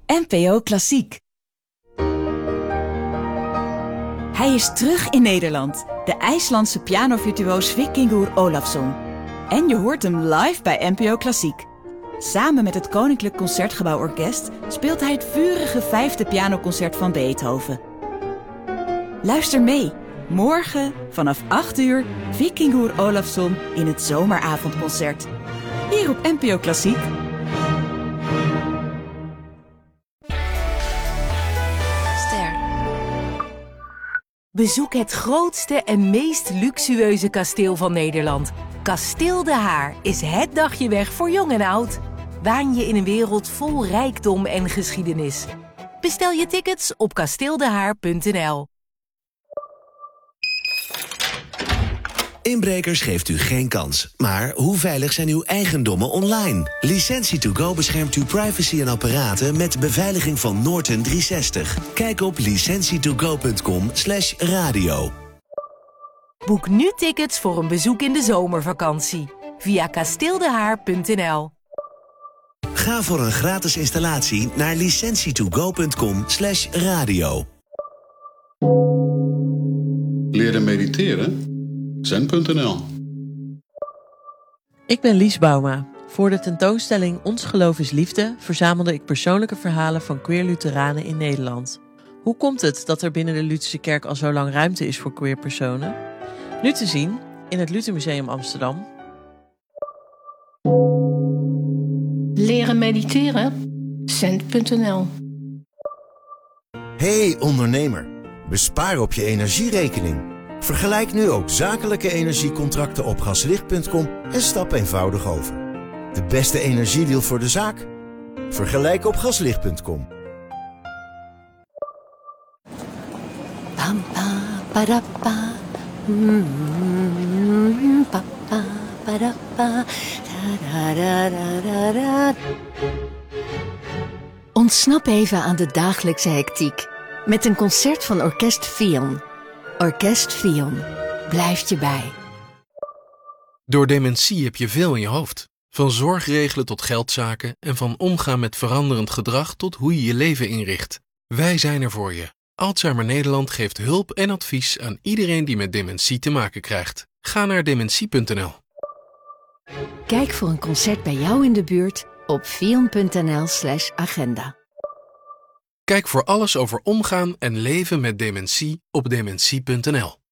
NPO Klassiek. Hij is terug in Nederland, de IJslandse pianovirtuoos Vikingur Ólafsson. En je hoort hem live bij NPO Klassiek. Samen met het Koninklijk Concertgebouw Orkest speelt hij het vurige 5e pianoconcert van Beethoven. Luister mee, morgen vanaf 8 uur Vikingur Ólafsson in het zomeravondconcert. Hier op NPO Klassiek. Bezoek het grootste en meest luxueuze kasteel van Nederland. Kasteel De Haar is het dagje weg voor jong en oud. Waan je in een wereld vol rijkdom en geschiedenis. Bestel je tickets op kasteeldehaar.nl. Inbrekers geeft u geen kans. Maar hoe veilig zijn uw eigendommen online? Licentie2Go beschermt uw privacy en apparaten met beveiliging van Norton 360. Kijk op licentietogo.com/radio. Boek nu tickets voor een bezoek in de zomervakantie. Via kasteeldehaar.nl. Ga voor een gratis installatie naar licentietogo.com/radio. Leren mediteren? Zen.nl. Ik ben Lies Bouma. Voor de tentoonstelling Ons Geloof is Liefde verzamelde ik persoonlijke verhalen van queer Lutheranen in Nederland. Hoe komt het dat er binnen de Lutherse kerk al zo lang ruimte is voor queer personen? Nu te zien in het Luthermuseum Amsterdam. Leren mediteren? Zen.nl. Hey ondernemer, bespaar op je energierekening. Vergelijk nu ook zakelijke energiecontracten op gaslicht.com en stap eenvoudig over. De beste energiedeal voor de zaak? Vergelijk op gaslicht.com. Pam, pa, padappa. Papa, padappa. Ontsnap even aan de dagelijkse hectiek met een concert van Orkest Fion. Orkest Fion blijft je bij. Door dementie heb je veel in je hoofd. Van zorgregelen tot geldzaken en van omgaan met veranderend gedrag tot hoe je je leven inricht. Wij zijn er voor je. Alzheimer Nederland geeft hulp en advies aan iedereen die met dementie te maken krijgt. Ga naar dementie.nl. Kijk voor een concert bij jou in de buurt op fion.nl/agenda. Kijk voor alles over omgaan en leven met dementie op dementie.nl.